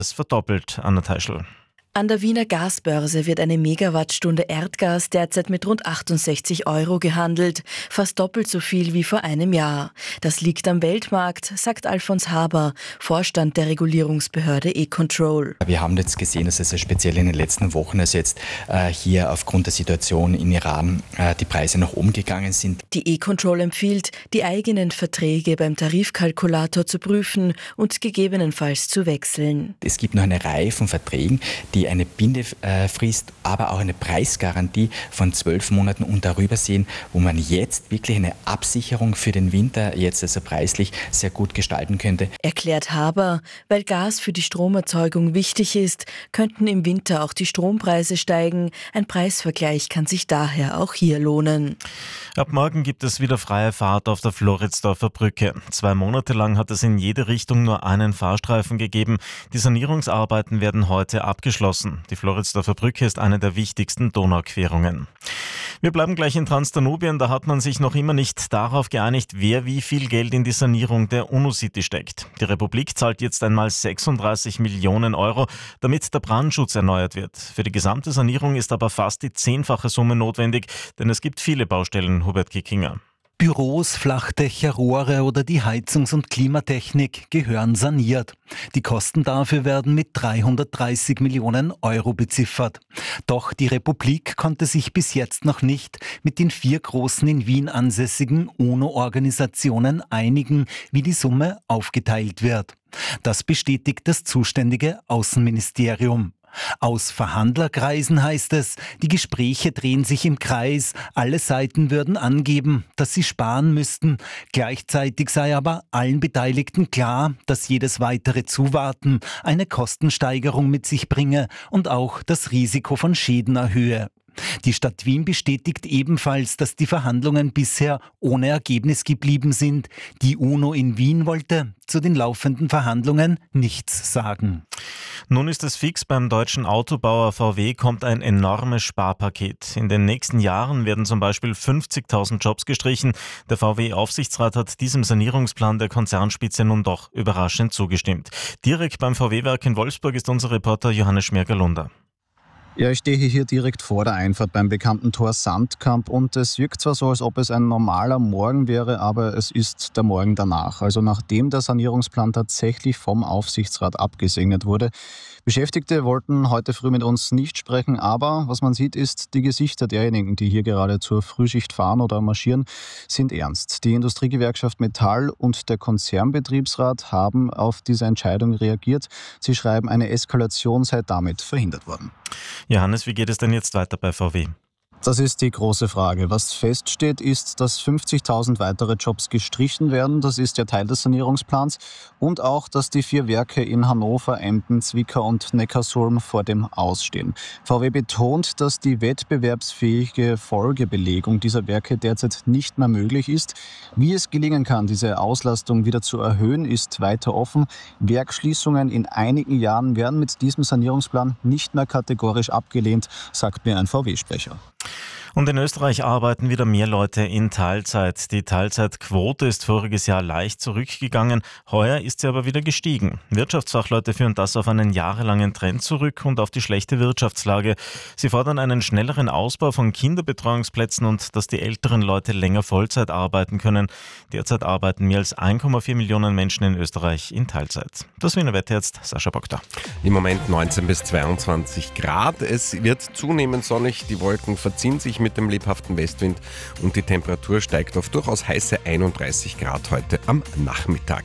Es verdoppelt, Anna Teischl. An der Wiener Gasbörse wird eine Megawattstunde Erdgas derzeit mit rund 68 € gehandelt, fast doppelt so viel wie vor einem Jahr. Das liegt am Weltmarkt, sagt Alfons Haber, Vorstand der Regulierungsbehörde E-Control. Wir haben jetzt gesehen, dass es speziell in den letzten Wochen, also jetzt hier aufgrund der Situation in Iran, die Preise nach oben gegangen sind. Die E-Control empfiehlt, die eigenen Verträge beim Tarifkalkulator zu prüfen und gegebenenfalls zu wechseln. Es gibt noch eine Reihe von Verträgen, die eine Bindefrist, aber auch eine Preisgarantie von 12 Monaten und darüber sehen, wo man jetzt wirklich eine Absicherung für den Winter jetzt also preislich sehr gut gestalten könnte. Erklärt Haber, weil Gas für die Stromerzeugung wichtig ist, könnten im Winter auch die Strompreise steigen. Ein Preisvergleich kann sich daher auch hier lohnen. Ab morgen gibt es wieder freie Fahrt auf der Floridsdorfer Brücke. 2 Monate lang hat es in jede Richtung nur einen Fahrstreifen gegeben. Die Sanierungsarbeiten werden heute abgeschlossen. Die Floridsdorfer Brücke ist eine der wichtigsten Donauquerungen. Wir bleiben gleich in Transdanubien. Da hat man sich noch immer nicht darauf geeinigt, wer wie viel Geld in die Sanierung der UNO-City steckt. Die Republik zahlt jetzt einmal 36 Millionen €, damit der Brandschutz erneuert wird. Für die gesamte Sanierung ist aber fast die 10-fache Summe notwendig, denn es gibt viele Baustellen, Hubert Kickinger. Büros, Flachdächer, Rohre oder die Heizungs- und Klimatechnik gehören saniert. Die Kosten dafür werden mit 330 Millionen € beziffert. Doch die Republik konnte sich bis jetzt noch nicht mit den 4 großen in Wien ansässigen UNO-Organisationen einigen, wie die Summe aufgeteilt wird. Das bestätigt das zuständige Außenministerium. Aus Verhandlerkreisen heißt es, die Gespräche drehen sich im Kreis, alle Seiten würden angeben, dass sie sparen müssten. Gleichzeitig sei aber allen Beteiligten klar, dass jedes weitere Zuwarten eine Kostensteigerung mit sich bringe und auch das Risiko von Schäden erhöhe. Die Stadt Wien bestätigt ebenfalls, dass die Verhandlungen bisher ohne Ergebnis geblieben sind. Die UNO in Wien wollte zu den laufenden Verhandlungen nichts sagen. Nun ist es fix, beim deutschen Autobauer VW kommt ein enormes Sparpaket. In den nächsten Jahren werden zum Beispiel 50.000 Jobs gestrichen. Der VW-Aufsichtsrat hat diesem Sanierungsplan der Konzernspitze nun doch überraschend zugestimmt. Direkt beim VW-Werk in Wolfsburg ist unser Reporter Johannes Schmerger-Lunder. Ja, ich stehe hier direkt vor der Einfahrt beim bekannten Tor Sandkamp und es wirkt zwar so, als ob es ein normaler Morgen wäre, aber es ist der Morgen danach. Also nachdem der Sanierungsplan tatsächlich vom Aufsichtsrat abgesegnet wurde. Beschäftigte wollten heute früh mit uns nicht sprechen, aber was man sieht, ist, die Gesichter derjenigen, die hier gerade zur Frühschicht fahren oder marschieren, sind ernst. Die Industriegewerkschaft Metall und der Konzernbetriebsrat haben auf diese Entscheidung reagiert. Sie schreiben, eine Eskalation sei damit verhindert worden. Johannes, wie geht es denn jetzt weiter bei VW? Das ist die große Frage. Was feststeht, ist, dass 50.000 weitere Jobs gestrichen werden. Das ist ja Teil des Sanierungsplans. Und auch, dass die 4 Werke in Hannover, Emden, Zwickau und Neckarsulm vor dem Ausstehen. VW betont, dass die wettbewerbsfähige Folgebelegung dieser Werke derzeit nicht mehr möglich ist. Wie es gelingen kann, diese Auslastung wieder zu erhöhen, ist weiter offen. Werksschließungen in einigen Jahren werden mit diesem Sanierungsplan nicht mehr kategorisch abgelehnt, sagt mir ein VW-Sprecher. Und in Österreich arbeiten wieder mehr Leute in Teilzeit. Die Teilzeitquote ist voriges Jahr leicht zurückgegangen, heuer ist sie aber wieder gestiegen. Wirtschaftsfachleute führen das auf einen jahrelangen Trend zurück und auf die schlechte Wirtschaftslage. Sie fordern einen schnelleren Ausbau von Kinderbetreuungsplätzen und dass die älteren Leute länger Vollzeit arbeiten können. Derzeit arbeiten mehr als 1,4 Millionen Menschen in Österreich in Teilzeit. Das Wiener Wetter jetzt, Sascha Bogda. Im Moment 19 bis 22 Grad. Es wird zunehmend sonnig, die Wolken verziehen sich mit dem lebhaften Westwind und die Temperatur steigt auf durchaus heiße 31 Grad heute am Nachmittag.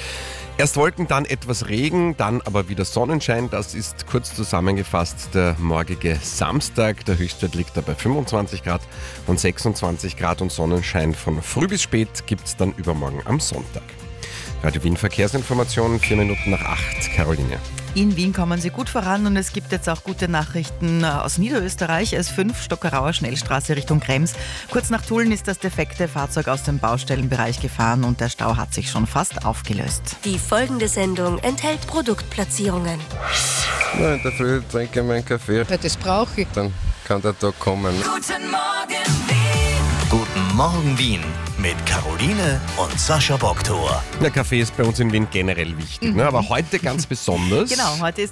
Erst Wolken, dann etwas Regen, dann aber wieder Sonnenschein. Das ist kurz zusammengefasst der morgige Samstag. Der Höchstwert liegt da bei 25 Grad und 26 Grad und Sonnenschein von früh bis spät gibt es dann übermorgen am Sonntag. Radio Wien Verkehrsinformationen, 4 Minuten nach 8. Caroline. In Wien kommen Sie gut voran und es gibt jetzt auch gute Nachrichten aus Niederösterreich. S5 Stockerauer Schnellstraße Richtung Krems. Kurz nach Tulln ist das defekte Fahrzeug aus dem Baustellenbereich gefahren und der Stau hat sich schon fast aufgelöst. Die folgende Sendung enthält Produktplatzierungen. Na, in der Früh trinke ich meinen Kaffee. Ja, das brauche ich. Dann kann der Tag kommen. Guten Morgen, Wien. Guten Morgen. Morgen Wien mit Caroline und Sascha Boktor. Der Kaffee ist bei uns in Wien generell wichtig, ne? Aber heute ganz besonders. Genau, heute ist